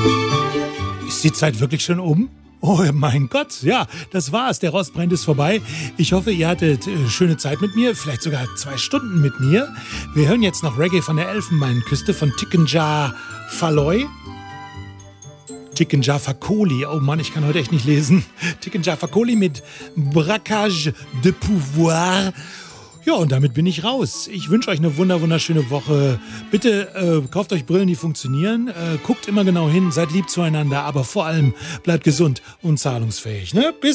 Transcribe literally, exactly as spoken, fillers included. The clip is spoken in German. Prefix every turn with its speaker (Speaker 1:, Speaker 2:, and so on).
Speaker 1: Ist die Zeit wirklich schon um? Oh mein Gott, ja, das war's. Der Rostbrand ist vorbei. Ich hoffe, ihr hattet äh, schöne Zeit mit mir, vielleicht sogar zwei Stunden mit mir. Wir hören jetzt noch Reggae von der Elfenbeinküste von Tikenja Falloy. Tikenja Fakoli, oh Mann, ich kann heute echt nicht lesen. Tikenja Fakoli mit Braquage de Pouvoir. Ja, und damit bin ich raus. Ich wünsche euch eine wunder wunderschöne Woche. Bitte äh, kauft euch Brillen, die funktionieren. Äh, guckt immer genau hin, seid lieb zueinander, aber vor allem bleibt gesund und zahlungsfähig. Ne? Bis